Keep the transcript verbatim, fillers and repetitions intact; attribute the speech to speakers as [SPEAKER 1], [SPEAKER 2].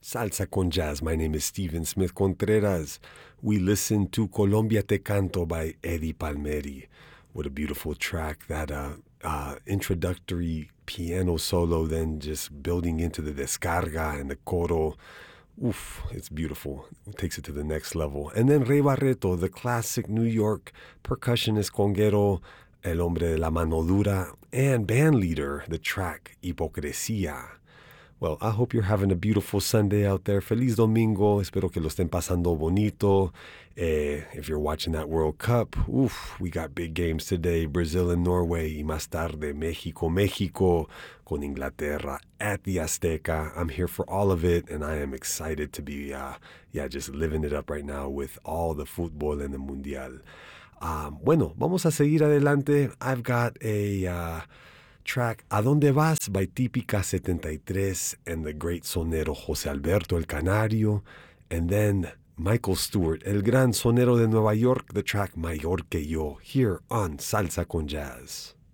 [SPEAKER 1] Salsa con Jazz. My name is Steven Smith Contreras. We listen to Colombia Te Canto by Eddie Palmieri. What a beautiful track. That uh, uh, introductory piano solo, then just building into the descarga and the coro. Oof, it's beautiful. It takes it to the next level. And then Ray Barreto, the classic New York percussionist conguero, El Hombre de la Mano Dura, and band leader, the track Hipocresía. Well, I hope you're having a beautiful Sunday out there. Feliz Domingo. Espero que lo estén pasando bonito. Eh, if you're watching that World Cup, oof, we got big games today. Brazil and Norway. Y más tarde, México, México con Inglaterra at the Azteca. I'm here for all of it, and I am excited to be, uh, yeah, just living it up right now with all the football and the Mundial. Um, bueno, vamos a seguir adelante. I've got a... Uh, track ¿A dónde vas? By Típica setenta y tres and the great sonero José Alberto El Canario, and then Michael Stewart, El Gran Sonero de Nueva York, the track Mayor que Yo, here on Salsa con Jazz.